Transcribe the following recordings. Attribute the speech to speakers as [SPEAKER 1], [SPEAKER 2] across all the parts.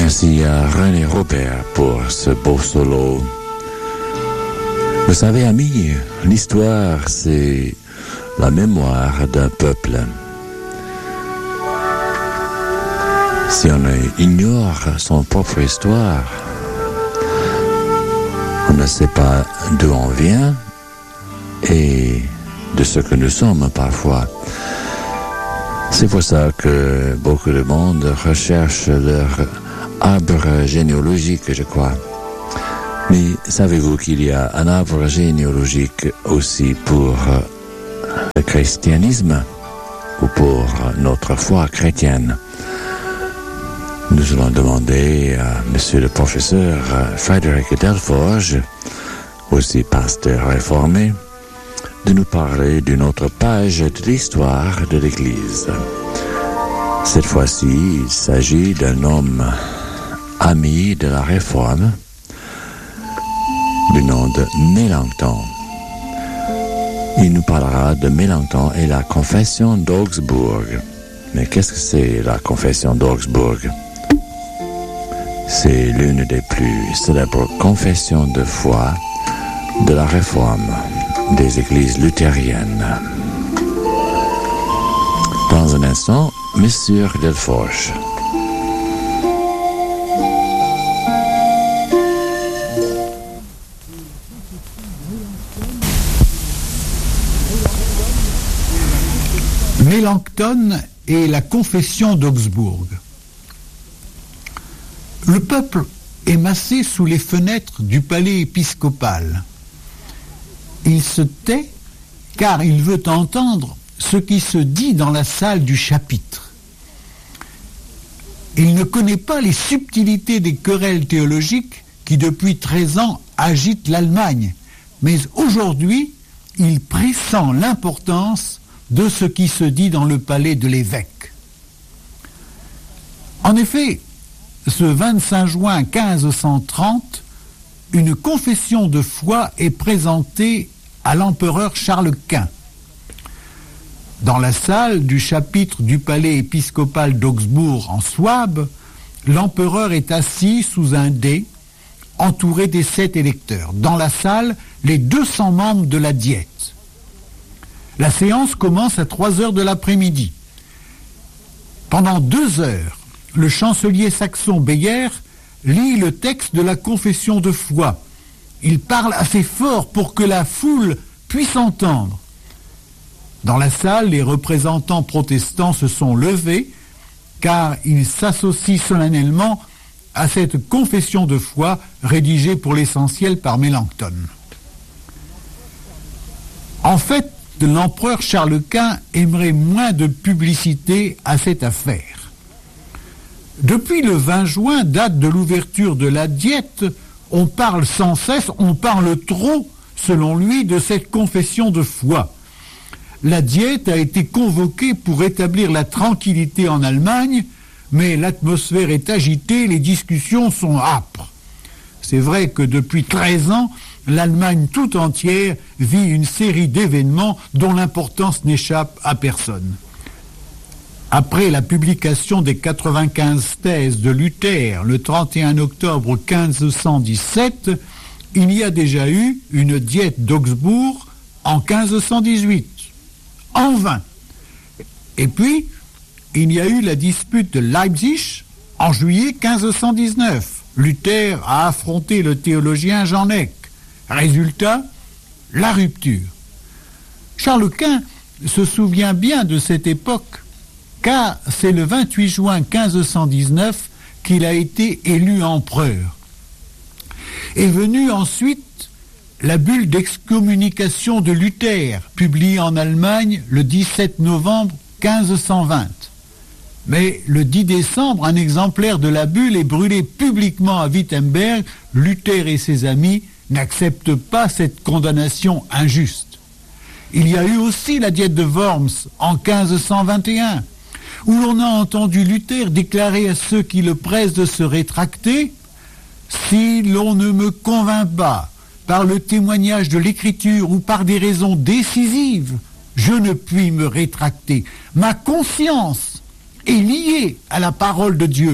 [SPEAKER 1] Merci à René Robert pour ce beau solo. Vous savez, amis, l'histoire, c'est la mémoire d'un peuple. Si on ignore son propre histoire, on ne sait pas d'où on vient et de ce que nous sommes parfois. C'est pour ça que beaucoup de monde recherche leur arbre généalogique, je crois. Mais savez-vous qu'il y a un arbre généalogique aussi pour le christianisme ou pour notre foi chrétienne? Nous allons demander à monsieur le professeur Frédéric Delforge, aussi pasteur réformé, de nous parler d'une autre page de l'histoire de l'Église. Cette fois-ci, il s'agit d'un homme ami de la Réforme, du nom de Mélenchon. Il nous parlera de Mélenchon et la confession d'Augsbourg. Mais qu'est-ce que c'est la confession d'Augsbourg? C'est l'une des plus célèbres confessions de foi de la Réforme des églises luthériennes. Dans un instant, Monsieur Delforge.
[SPEAKER 2] Mélenchon et la confession d'Augsbourg. Le peuple est massé sous les fenêtres du palais épiscopal. Il se tait car il veut entendre ce qui se dit dans la salle du chapitre. Il ne connaît pas les subtilités des querelles théologiques qui depuis 13 ans agitent l'Allemagne, mais aujourd'hui, il pressent l'importance de ce qui se dit dans le palais de l'évêque. En effet, ce 25 juin 1530, une confession de foi est présentée à l'empereur Charles Quint. Dans la salle du chapitre du palais épiscopal d'Augsbourg en Souabe, l'empereur est assis sous un dais, entouré des 7 électeurs. Dans la salle, les 200 membres de la Diète. La séance commence à 3 heures de l'après-midi. Pendant 2 heures, le chancelier saxon Beyer lit le texte de la confession de foi. Il parle assez fort pour que la foule puisse entendre. Dans la salle, les représentants protestants se sont levés car ils s'associent solennellement à cette confession de foi rédigée pour l'essentiel par Mélenchon. En fait, l'empereur Charles Quint aimerait moins de publicité à cette affaire. Depuis le 20 juin, date de l'ouverture de la Diète, on parle sans cesse, on parle trop, selon lui, de cette confession de foi. La Diète a été convoquée pour rétablir la tranquillité en Allemagne, mais l'atmosphère est agitée, les discussions sont âpres. C'est vrai que depuis 13 ans, l'Allemagne tout entière vit une série d'événements dont l'importance n'échappe à personne. Après la publication des 95 thèses de Luther le 31 octobre 1517, il y a déjà eu une diète d'Augsbourg en 1518, en vain. Et puis, il y a eu la dispute de Leipzig en juillet 1519. Luther a affronté le théologien Jean Eck. Résultat, la rupture. Charles Quint se souvient bien de cette époque, car c'est le 28 juin 1519 qu'il a été élu empereur. Est venue ensuite la bulle d'excommunication de Luther, publiée en Allemagne le 17 novembre 1520. Mais le 10 décembre, un exemplaire de la bulle est brûlé publiquement à Wittenberg. Luther et ses amis n'acceptent pas cette condamnation injuste. Il y a eu aussi la diète de Worms en 1521, où l'on a entendu Luther déclarer à ceux qui le pressent de se rétracter « Si l'on ne me convainc pas par le témoignage de l'Écriture ou par des raisons décisives, je ne puis me rétracter. Ma conscience est liée à la parole de Dieu.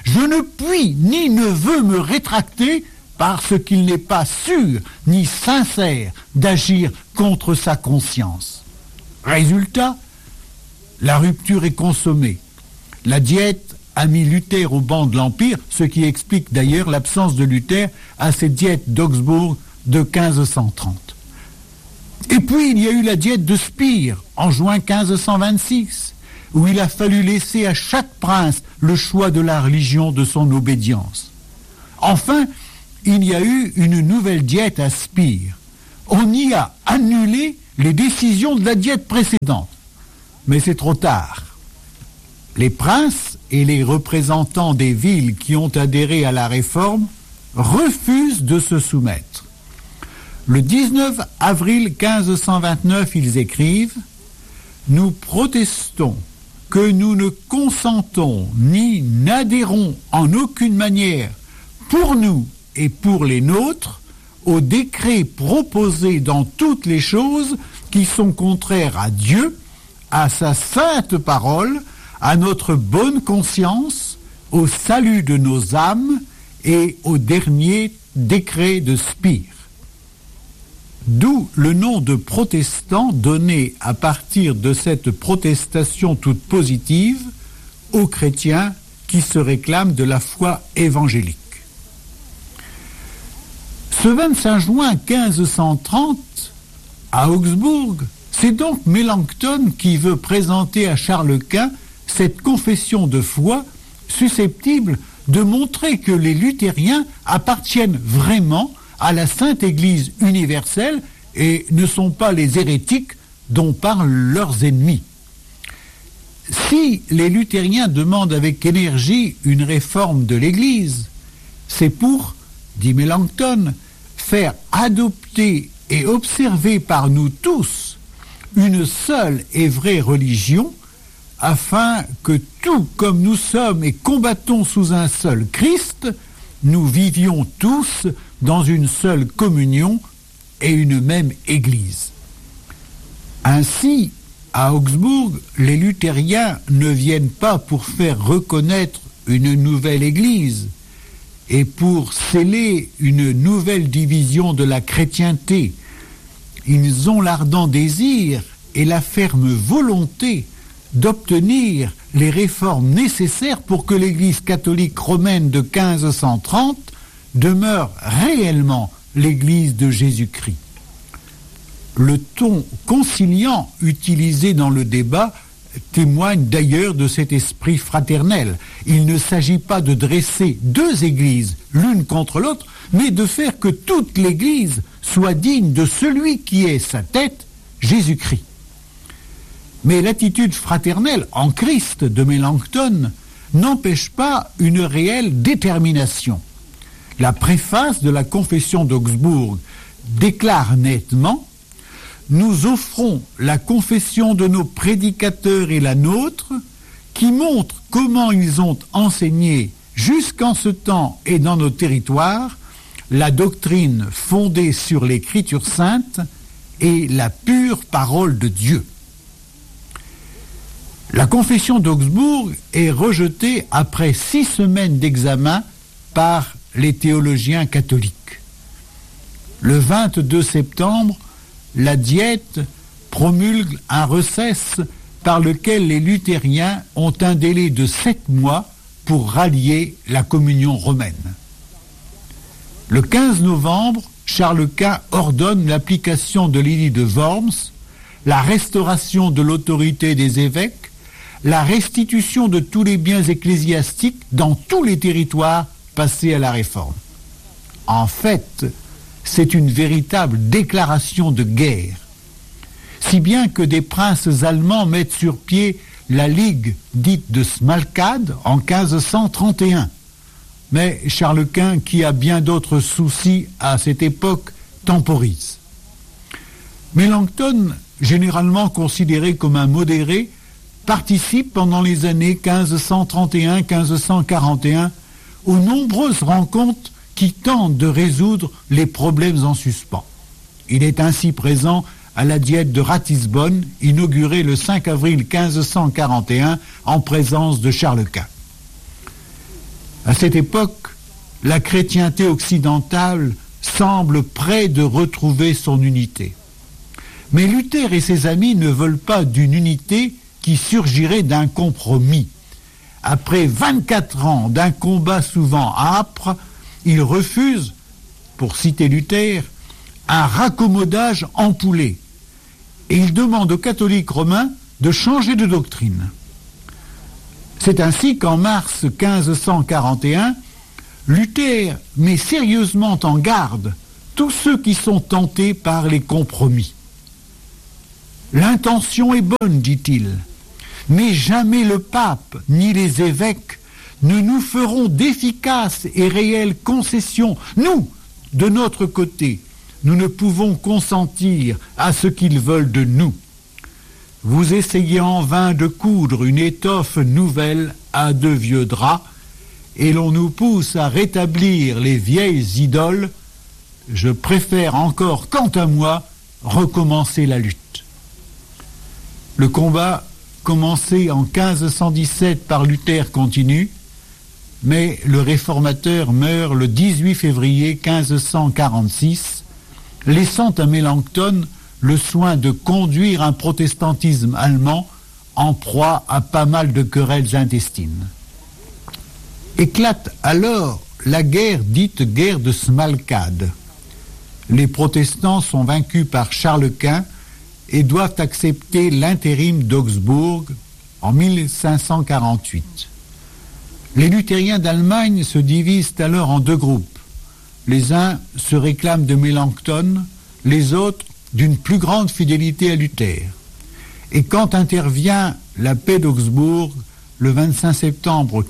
[SPEAKER 2] Je ne puis ni ne veux me rétracter parce qu'il n'est pas sûr ni sincère d'agir contre sa conscience. Résultat, la rupture est consommée. La diète a mis Luther au banc de l'Empire, ce qui explique d'ailleurs l'absence de Luther à cette diète d'Augsbourg de 1530. Et puis il y a eu la diète de Spire en juin 1526, où il a fallu laisser à chaque prince le choix de la religion de son obédience. Enfin, il y a eu une nouvelle diète à Spire. On y a annulé les décisions de la diète précédente. Mais c'est trop tard. Les princes et les représentants des villes qui ont adhéré à la réforme refusent de se soumettre. Le 19 avril 1529, ils écrivent « Nous protestons que nous ne consentons ni n'adhérons en aucune manière pour nous et pour les nôtres aux décrets proposés dans toutes les choses qui sont contraires à Dieu, à sa sainte parole, à notre bonne conscience, au salut de nos âmes et au dernier décret de Spire. » D'où le nom de protestant donné à partir de cette protestation toute positive aux chrétiens qui se réclament de la foi évangélique. Ce 25 juin 1530, à Augsbourg, c'est donc Mélenchon qui veut présenter à Charles Quint cette confession de foi susceptible de montrer que les luthériens appartiennent vraiment à la Sainte Église universelle et ne sont pas les hérétiques dont parlent leurs ennemis. Si les luthériens demandent avec énergie une réforme de l'Église, c'est pour, dit Mélenchon, faire adopter et observer par nous tous une seule et vraie religion, afin que tout comme nous sommes et combattons sous un seul Christ, nous vivions tous dans une seule communion et une même Église. Ainsi, à Augsbourg, les luthériens ne viennent pas pour faire reconnaître une nouvelle Église et pour sceller une nouvelle division de la chrétienté. Ils ont l'ardent désir et la ferme volonté d'obtenir les réformes nécessaires pour que l'Église catholique romaine de 1530 demeure réellement l'Église de Jésus-Christ. Le ton conciliant utilisé dans le débat témoigne d'ailleurs de cet esprit fraternel. Il ne s'agit pas de dresser deux églises l'une contre l'autre, mais de faire que toute l'Église soit digne de celui qui est sa tête, Jésus-Christ. Mais l'attitude fraternelle en Christ de Mélenchon n'empêche pas une réelle détermination. La préface de la confession d'Augsbourg déclare nettement « Nous offrons la confession de nos prédicateurs et la nôtre, qui montre comment ils ont enseigné jusqu'en ce temps et dans nos territoires la doctrine fondée sur l'Écriture sainte et la pure parole de Dieu. » La confession d'Augsbourg est rejetée après 6 semaines d'examen par les théologiens catholiques. Le 22 septembre, la Diète promulgue un recess par lequel les luthériens ont un délai de 7 mois pour rallier la communion romaine. Le 15 novembre, Charles Quint ordonne l'application de l'édit de Worms, la restauration de l'autorité des évêques, la restitution de tous les biens ecclésiastiques dans tous les territoires passés à la Réforme. En fait, c'est une véritable déclaration de guerre, si bien que des princes allemands mettent sur pied la Ligue dite de Smalcade en 1531. Mais Charles Quint, qui a bien d'autres soucis à cette époque, temporise. Mélenchon, généralement considéré comme un modéré, participe pendant les années 1531-1541 aux nombreuses rencontres qui tentent de résoudre les problèmes en suspens. Il est ainsi présent à la Diète de Ratisbonne, inaugurée le 5 avril 1541 en présence de Charles Quint. À cette époque, la chrétienté occidentale semble près de retrouver son unité. Mais Luther et ses amis ne veulent pas d'une unité qui surgirait d'un compromis. Après 24 ans d'un combat souvent âpre, ils refusent, pour citer Luther, un raccommodage ampoulé. Et ils demandent aux catholiques romains de changer de doctrine. C'est ainsi qu'en mars 1541, Luther met sérieusement en garde tous ceux qui sont tentés par les compromis. L'intention est bonne, dit-il, mais jamais le pape ni les évêques ne nous feront d'efficaces et réelles concessions. Nous, de notre côté, nous ne pouvons consentir à ce qu'ils veulent de nous. Vous essayez en vain de coudre une étoffe nouvelle à de vieux draps, et l'on nous pousse à rétablir les vieilles idoles. Je préfère encore, quant à moi, recommencer la lutte. Le combat, commencé en 1517 par Luther, continue, mais le réformateur meurt le 18 février 1546, laissant à Mélenchon le soin de conduire un protestantisme allemand en proie à pas mal de querelles intestines. Éclate alors la guerre dite guerre de Smalcade. Les protestants sont vaincus par Charles Quint et doivent accepter l'intérim d'Augsbourg en 1548. Les luthériens d'Allemagne se divisent alors en deux groupes. Les uns se réclament de Mélenchon, les autres d'une plus grande fidélité à Luther. Et quand intervient la paix d'Augsbourg, le 25 septembre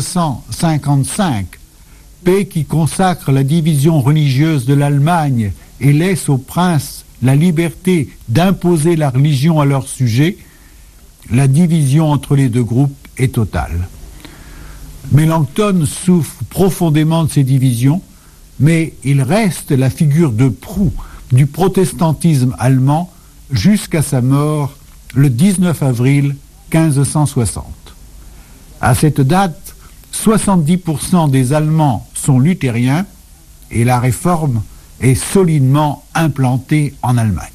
[SPEAKER 2] 1555, paix qui consacre la division religieuse de l'Allemagne et laisse aux princes la liberté d'imposer la religion à leur sujet, la division entre les deux groupes est totale. Mélenchon souffre profondément de ces divisions, mais il reste la figure de proue du protestantisme allemand jusqu'à sa mort le 19 avril 1560. À cette date, 70% des Allemands sont luthériens et la réforme est solidement implantée en Allemagne.